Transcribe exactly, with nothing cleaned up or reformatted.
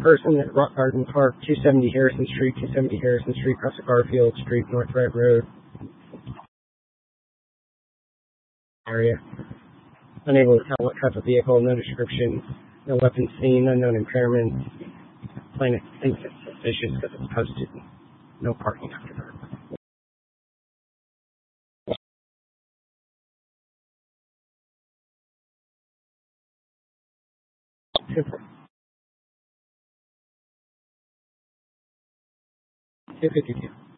person at Rock Garden Park, two seventy Harrison Street, two seventy Harrison Street, across the Garfield Street, North Red Road area. Unable to tell what type of vehicle, no description, no weapon seen, unknown impairment. Plaintiff thinks it's suspicious because it's posted. No parking after dark. Simple. two fifty-two.